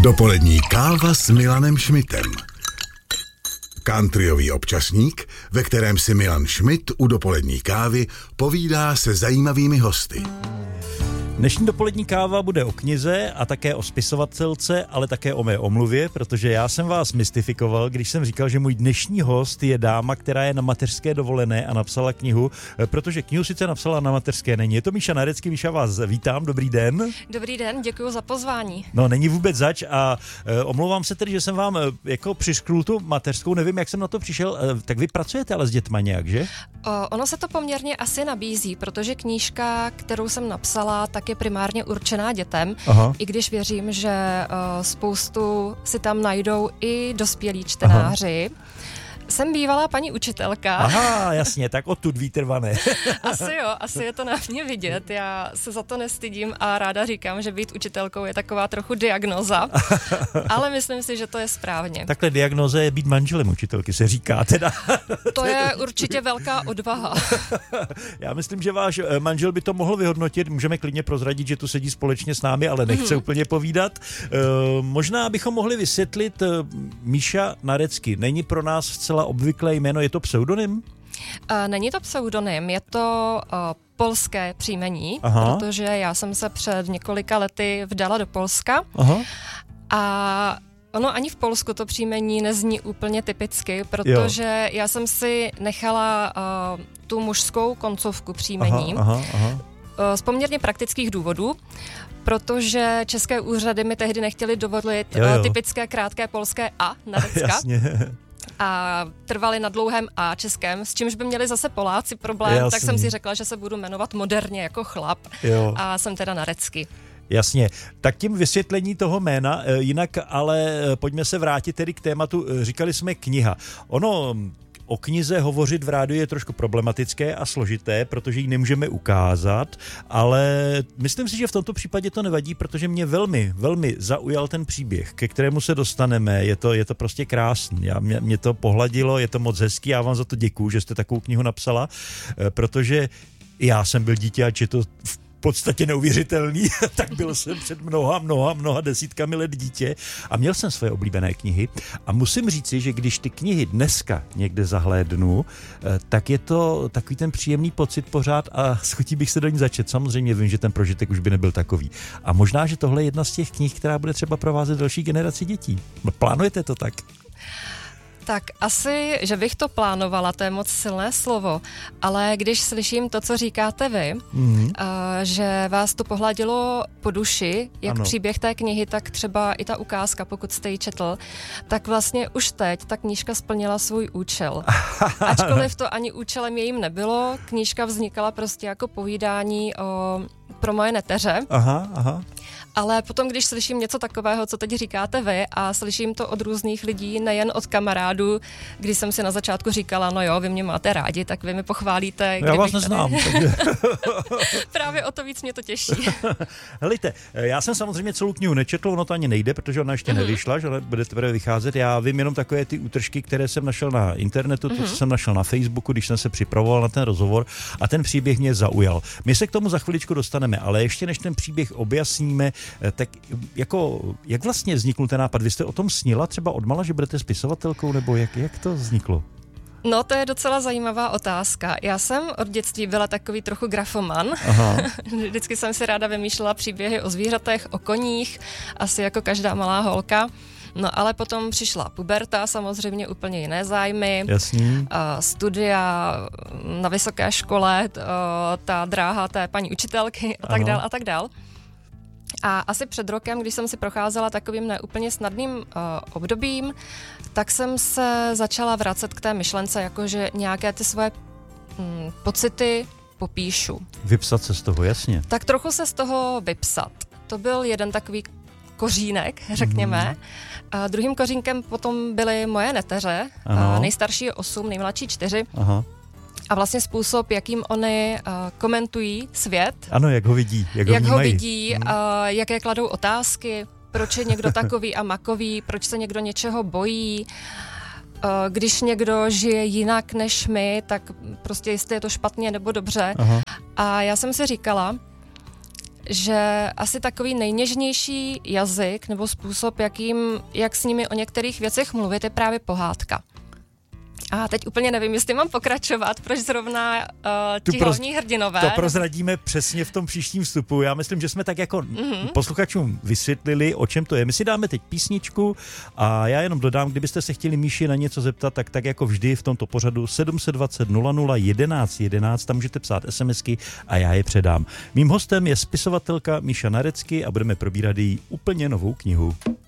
Dopolední káva s Milanem Šmitem. Countryový občasník, ve kterém si Milan Šmit u dopolední kávy povídá se zajímavými hosty. Dnešní dopolední káva bude o knize a také o spisovatelce, ale také o mé omluvě, protože já jsem vás mystifikoval, když jsem říkal, že můj dnešní host je dáma, která je na mateřské dovolené a napsala knihu, protože knihu sice napsala na mateřské, není. Je to Míša Narecký. Míša, vás vítám, dobrý den. Dobrý den, děkuji za pozvání. No, není vůbec zač a omlouvám se tedy, že jsem vám jako přiškrul tu mateřskou, nevím, jak jsem na to přišel, tak vy pracujete ale s dětma nějak, že? Ono se to poměrně asi nabízí, protože knížka, kterou jsem napsala, tak je primárně určená dětem, i když věřím, že spoustu si tam najdou i dospělí čtenáři. Jsem bývalá paní učitelka. Aha, jasně, tak odtud výtrvané. Asi je to na mě vidět. Já se za to nestydím a ráda říkám, že být učitelkou je taková trochu diagnóza, ale myslím si, že to je správně. Takhle diagnóza je být manželem učitelky, se říká teda. To je určitě velká odvaha. Já myslím, že váš manžel by to mohl vyhodnotit. Můžeme klidně prozradit, že tu sedí společně s námi, ale nechce úplně povídat. Možná bychom mohli vysvětlit, Míša Narecký není pro nás zcela obvyklé jméno, je to pseudonym? Není to pseudonym, je to polské příjmení, protože já jsem se před několika lety vdala do Polska. A ono ani v Polsku to příjmení nezní úplně typicky, protože já jsem si nechala tu mužskou koncovku příjmení. Z poměrně praktických důvodů, protože české úřady mi tehdy nechtěly dovolit typické krátké polské A Narecka. Jasně. A trvali na dlouhém A českém, s čímž by měli zase Poláci problém, tak jsem si řekla, že se budu jmenovat moderně jako chlap a jsem teda Narecký. Jasně, tak tím vysvětlení toho jména, jinak ale pojďme se vrátit tedy k tématu, říkali jsme kniha. Ono o knize hovořit v rádiu je trošku problematické a složité, protože ji nemůžeme ukázat, ale myslím si, že v tomto případě to nevadí, protože mě velmi, velmi zaujal ten příběh, ke kterému se dostaneme. Je to prostě krásný. Mě to pohladilo, je to moc hezký, já vám za to děkuju, že jste takovou knihu napsala, protože já jsem byl dítě a je to v podstatě neuvěřitelný, tak byl jsem před mnoha desítkami let dítě a měl jsem své oblíbené knihy a musím říci, že když ty knihy dneska někde zahlédnu, tak je to takový ten příjemný pocit pořád a s chutí bych se do ní začet. Samozřejmě vím, že ten prožitek už by nebyl takový. A možná, že tohle je jedna z těch knih, která bude třeba provázet další generaci dětí. Plánujete to tak? Tak asi, že bych to plánovala, to je moc silné slovo, ale když slyším to, co říkáte vy, že vás to pohladilo po duši, jak příběh té knihy, tak třeba i ta ukázka, pokud jste ji četl, tak vlastně už teď ta knížka splnila svůj účel. Ačkoliv to ani účelem jejím nebylo, knížka vznikala prostě jako povídání pro moje neteře. Ale potom, když slyším něco takového, co teď říkáte vy a slyším to od různých lidí, nejen od kamarádů, když jsem si na začátku říkala, no jo, vy mě máte rádi, tak vy mi pochválíte. Já vás neznám. Právě o to víc mě to těší. Helejte, já jsem samozřejmě celou knihu nečetl, ono to ani nejde, protože ona ještě nevyšla, že bude teprve vycházet. Já vím jenom takové ty útržky, které jsem našel na internetu, to, co jsem našel na Facebooku, když jsem se připravoval na ten rozhovor a ten příběh mě zaujal. My se k tomu za chviličku dostaneme, ale ještě než ten příběh objasníme, tak jako, jak vlastně vznikl ten nápad? Vy jste o tom snila třeba odmala, že budete spisovatelkou, nebo jak to vzniklo? No, to je docela zajímavá otázka. Já jsem od dětství byla takový trochu grafoman. Vždycky jsem si ráda vymýšlela příběhy o zvířatech, o koních, asi jako každá malá holka. No ale potom přišla puberta, samozřejmě úplně jiné zájmy, studia na vysoké škole, ta dráha té paní učitelky a tak dál. A asi před rokem, když jsem si procházela takovým neúplně snadným obdobím, tak jsem se začala vracet k té myšlence, jakože nějaké ty svoje pocity popíšu. Vypsat se z toho, jasně. Tak trochu se z toho vypsat. To byl jeden takový kořínek, řekněme. A druhým kořínkem potom byly moje neteře. Nejstarší je 8, nejmladší 4. A vlastně způsob, jakým oni komentují svět. Ano, jak ho vidí. Jaké kladou otázky, proč je někdo takový a makový, proč se někdo něčeho bojí. Když někdo žije jinak než my, tak prostě jestli je to špatně nebo dobře. A já jsem si říkala, že asi takový nejněžnější jazyk nebo způsob, jak s nimi o některých věcech mluvit, je právě pohádka. A teď úplně nevím, jestli mám pokračovat, proč zrovna ti hlavní hrdinové. To prozradíme přesně v tom příštím vstupu. Já myslím, že jsme tak jako posluchačům vysvětlili, o čem to je. My si dáme teď písničku a já jenom dodám, kdybyste se chtěli Míši na něco zeptat, tak jako vždy v tomto pořadu 720 00 11 11, tam můžete psát SMSky a já je předám. Mým hostem je spisovatelka Míša Narecky a budeme probírat její úplně novou knihu.